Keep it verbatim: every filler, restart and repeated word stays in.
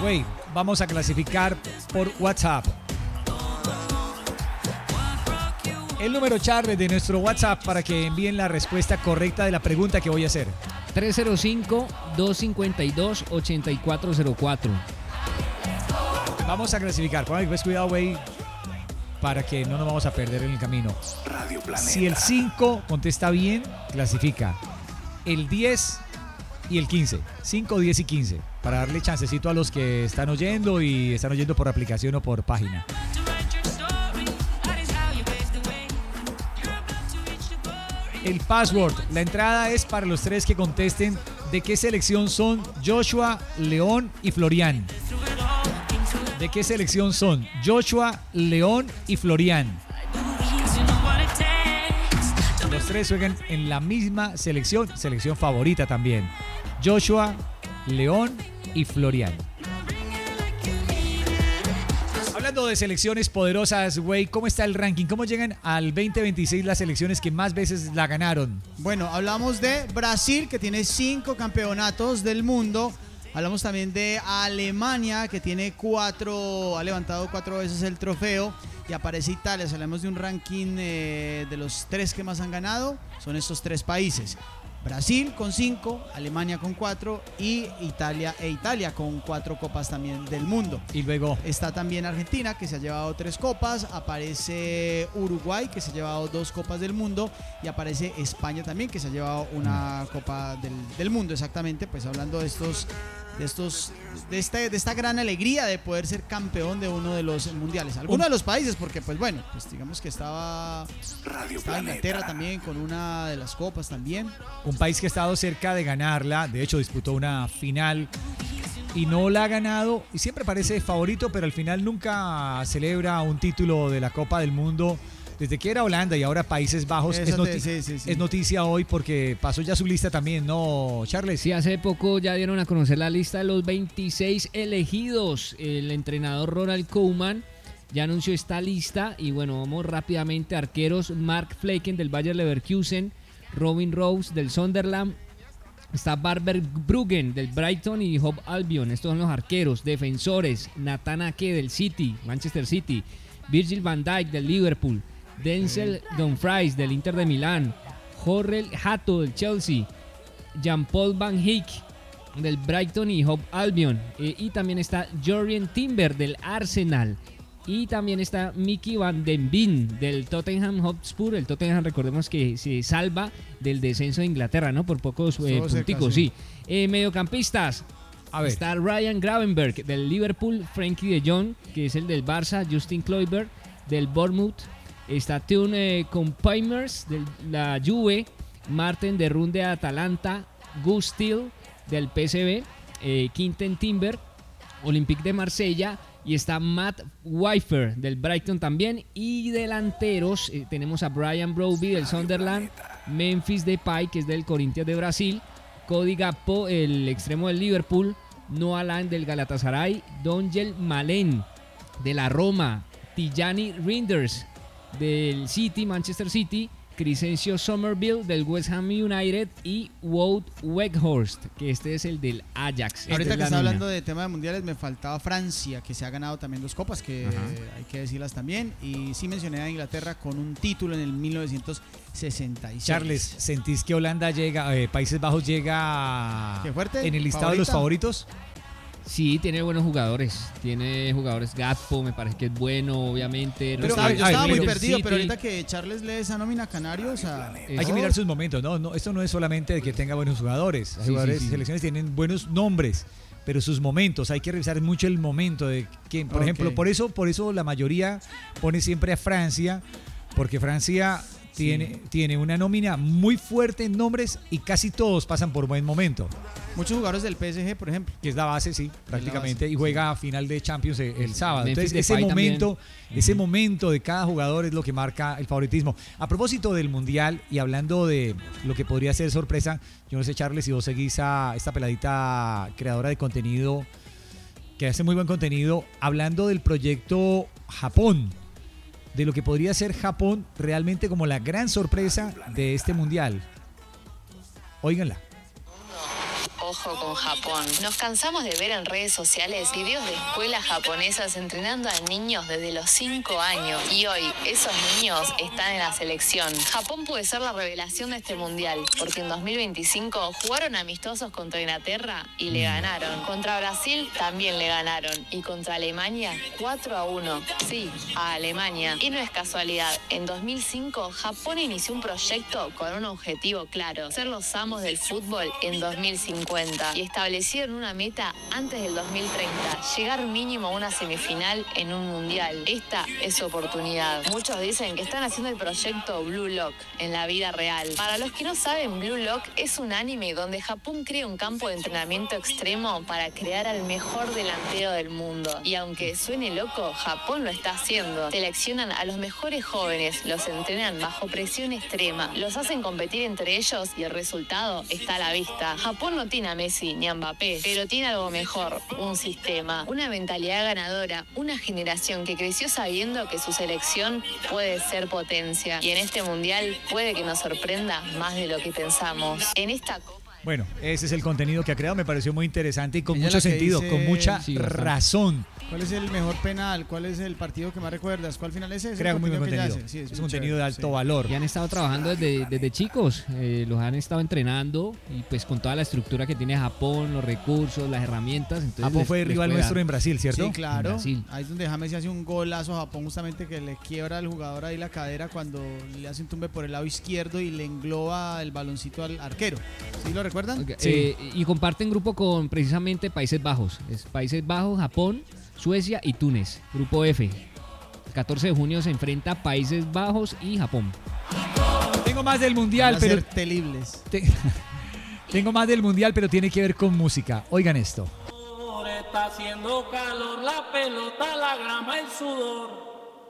Güey, vamos a clasificar por WhatsApp. El número, Charles, de nuestro WhatsApp para que envíen la respuesta correcta de la pregunta que voy a hacer. tres cero cinco, dos cinco dos, ocho cuatro cero cuatro. Vamos a clasificar. Pongan pues cuidado, güey, para que no nos vamos a perder en el camino. Radio Planeta. Si el cinco contesta bien, clasifica. El diez y el quince. cinco, diez y quince. Para darle chancecito a los que están oyendo y están oyendo por aplicación o por página. El password, la entrada es para los tres que contesten de qué selección son Joshua, León y Florian. ¿De qué selección son Joshua, León y Florian? Los tres juegan en la misma selección, selección favorita también. Joshua, León y Florian. Hablando de selecciones poderosas, güey, ¿cómo está el ranking? ¿Cómo llegan al veinte veintiséis las selecciones que más veces la ganaron? Bueno, hablamos de Brasil, que tiene cinco campeonatos del mundo. Hablamos también de Alemania, que tiene cuatro, ha levantado cuatro veces el trofeo. Y aparece Italia. Si hablamos de un ranking eh, de los tres que más han ganado, son estos tres países. Brasil con cinco, Alemania con cuatro y Italia e Italia con cuatro copas también del mundo. Y luego está también Argentina, que se ha llevado tres copas, aparece Uruguay, que se ha llevado dos copas del mundo, y aparece España también, que se ha llevado una mm. copa del, del mundo, exactamente, pues hablando de estos de estos de este de esta gran alegría de poder ser campeón de uno de los mundiales, alguno de los países, porque pues bueno, pues digamos que estaba, Radio estaba Inglaterra también con una de las copas también. Un país que ha estado cerca de ganarla, de hecho disputó una final y no la ha ganado y siempre parece favorito, pero al final nunca celebra un título de la Copa del Mundo. Desde que era Holanda y ahora Países Bajos, es, noti- sí, sí, sí. es noticia hoy porque pasó ya su lista también, ¿no, Charles? Sí, hace poco ya dieron a conocer la lista de los veintiséis elegidos. El entrenador Ronald Koeman ya anunció esta lista y bueno, vamos rápidamente. Arqueros: Mark Flecken del Bayer Leverkusen, Robin Rose del Sunderland, está Barber Bruggen del Brighton y Hove Albion. Estos son los arqueros. Defensores: Nathan Ake del City, Manchester City, Virgil van Dijk del Liverpool, Denzel Dumfries del Inter de Milán, Jorrel Hato del Chelsea, Jean-Paul Van Heek del Brighton y Hove Albion, eh, y también está Jurrien Timber del Arsenal, y también está Mickey Van den Ven del Tottenham Hotspur. El Tottenham, recordemos que se salva del descenso de Inglaterra, ¿no? Por pocos eh, punticos, sí. Eh, mediocampistas. A ver. Está Ryan Gravenberch del Liverpool, Frankie de Jong, que es el del Barça, Justin Kluivert del Bournemouth, está Teun eh, Compaimers de la Juve, Martin de Run de Atalanta, Gus Till del P S V, eh, Quinten Timber, Olympique de Marsella, y está Matt Wyfer del Brighton también. Y delanteros eh, tenemos a Brian Brobby del Sunderland, Memphis Depay, que es del Corinthians de Brasil, Cody Gakpo, el extremo del Liverpool, Noah Lang del Galatasaray, Dongel Malen de la Roma, Tijani Reinders del City, Manchester City, Crescencio Somerville del West Ham United y Wout Weghorst, que este es el del Ajax. Ahorita es que está nómina. hablando de tema de mundiales, me faltaba Francia, que se ha ganado también dos copas, que Ajá. hay que decirlas también. Y sí mencioné a Inglaterra con un título en el mil novecientos sesenta y seis. Charles, ¿sentís que Holanda llega, eh, Países Bajos llega ¿Qué fuerte? en el listado ¿Favorita? de los favoritos? Sí, tiene buenos jugadores. Tiene jugadores. Gakpo me parece que es bueno, obviamente. Pero a yo ver, estaba a muy ver, perdido, City. pero ahorita que Charles lee esa nómina Canario, o sea, Hay que mirar sus momentos, ¿no? no esto no es solamente de que tenga buenos jugadores. Hay Sí, jugadores sí, sí. selecciones tienen buenos nombres, pero sus momentos, hay que revisar mucho el momento de quién. Por Ok. ejemplo, por eso, por eso la mayoría pone siempre a Francia, porque Francia tiene, Sí. tiene una nómina muy fuerte en nombres y casi todos pasan por buen momento. muchos jugadores del P S G, por ejemplo. Que es la base, sí, prácticamente, base, y juega a final de Champions el, el sábado. Memphis Entonces, ese Depay momento, también. ese Ujú. momento de cada jugador es lo que marca el favoritismo. A propósito del Mundial y hablando de lo que podría ser sorpresa, yo no sé, Charles, si vos seguís a esta peladita creadora de contenido, que hace muy buen contenido, hablando del proyecto Japón, de lo que podría ser Japón realmente como la gran sorpresa de este Mundial. Óiganla. ojo con Japón. Nos cansamos de ver en redes sociales videos de escuelas japonesas entrenando a niños desde los cinco años. Y hoy, esos niños están en la selección. Japón puede ser la revelación de este mundial, porque en dos mil veinticinco jugaron amistosos contra Inglaterra y le ganaron. Contra Brasil también le ganaron. Y contra Alemania, cuatro a uno. Sí, a Alemania. Y no es casualidad. En dos mil cinco, Japón inició un proyecto con un objetivo claro: ser los amos del fútbol en dos mil cincuenta. Y establecieron una meta antes del dos mil treinta: llegar mínimo a una semifinal en un mundial. Esta es su oportunidad. Muchos dicen que están haciendo el proyecto Blue Lock en la vida real. Para los que no saben, Blue Lock es un anime donde Japón crea un campo de entrenamiento extremo para crear al mejor delantero del mundo. Y aunque suene loco, Japón lo está haciendo. Seleccionan a los mejores jóvenes, los entrenan bajo presión extrema, los hacen competir entre ellos y el resultado está a la vista. Japón no tiene a Messi ni a Mbappé, pero tiene algo mejor: un sistema, una mentalidad ganadora, una generación que creció sabiendo que su selección puede ser potencia. Y en este mundial puede que nos sorprenda más de lo que pensamos. En esta Copa... Bueno, ese es el contenido que ha creado, me pareció muy interesante y con Ella mucho la que sentido, dice- con mucha Sí, bastante. razón. ¿Cuál es el mejor penal? ¿Cuál es el partido que más recuerdas? ¿Cuál final es ese? Crea muy buen que ella contenido. hace. Sí, es muy un contenido de chévere, alto sí. valor. Y han estado trabajando desde, desde chicos, eh, los han estado entrenando y pues con toda la estructura que tiene Japón, los recursos, las herramientas. Entonces Japón les- fue les rival puede nuestro dar. en Brasil, ¿cierto? Sí, claro. En Brasil. Ahí es donde James hace un golazo a Japón, justamente que le quiebra al jugador ahí la cadera cuando le hace un tumbe por el lado izquierdo y le engloba el baloncito al arquero. ¿Sí lo recuerdan? Ok, Sí. eh, y comparten grupo con precisamente Países Bajos. Es Países Bajos, Japón, Suecia y Túnez. Grupo F. El catorce de junio se enfrenta Países Bajos y Japón. Tengo más del Van mundial, a pero ser temibles. te- tengo más del mundial, pero tiene que ver con música. Oigan esto. Está haciendo calor, la pelota, la grama, el sudor.